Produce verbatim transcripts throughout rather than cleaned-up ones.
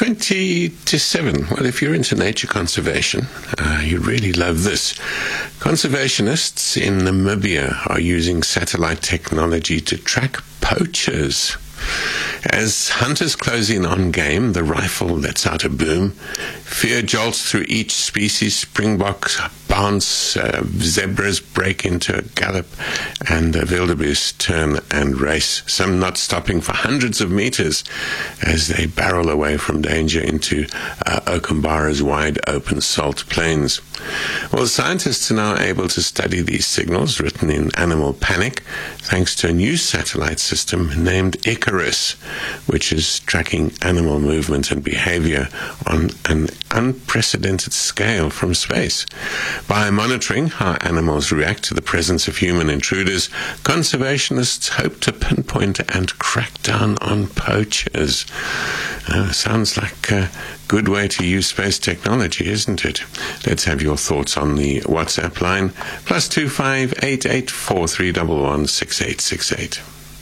twenty to seven. Well, if you're into nature conservation, uh, you really love this. Conservationists in Namibia are using satellite technology to track poachers. As hunters close in on game, the rifle lets out a boom. Fear jolts through each species. Springboks bounce, uh, zebras break into a gallop, and uh, wildebeest turn and race, some not stopping for hundreds of meters as they barrel away from danger into uh, Okambara's wide open salt plains. Well, scientists are now able to study these signals written in animal panic thanks to a new satellite system named Icarus, which is tracking animal movement and behavior on an unprecedented scale from space. By monitoring how animals react to the presence of human intruders, conservationists hope to pinpoint and crack down on poachers. Uh, sounds like a good way to use space technology, isn't it? Let's have your thoughts on the WhatsApp line, plus two five eight eight four three one one six eight six eight.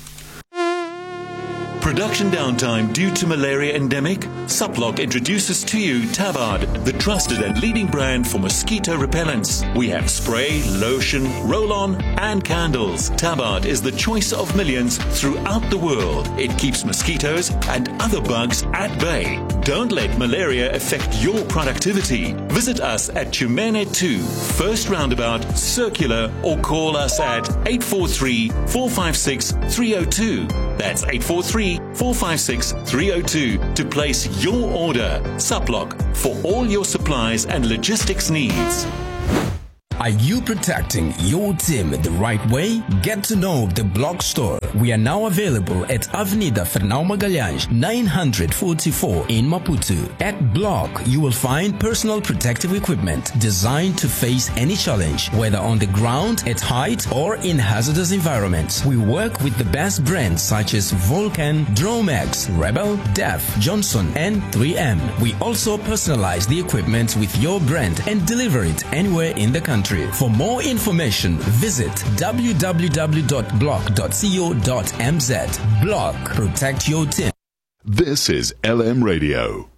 Production downtime due to malaria endemic? Suplock introduces to you Tabard, the trusted and leading brand for mosquito repellents. We have spray, lotion, roll-on and candles. Tabard is the choice of millions throughout the world. It keeps mosquitoes and other bugs at bay. Don't let malaria affect your productivity. Visit us at Chumene two, First Roundabout, Circular, or call us at eight four three, four five six, three zero two. That's eight four three, four five six, three zero two to place your order. Suplock, for all your supplies and logistics needs. Are you protecting your team the right way? Get to know the Block Store. We are now available at Avenida Fernão Magalhães, nine forty-four in Maputo. At Block, you will find personal protective equipment designed to face any challenge, whether on the ground, at height, or in hazardous environments. We work with the best brands such as Vulcan, Dromax, Rebel, Def, Johnson, and three M. We also personalize the equipment with your brand and deliver it anywhere in the country. For more information, visit w w w dot block dot co dot m z. Block. Protect your team. This is L M Radio.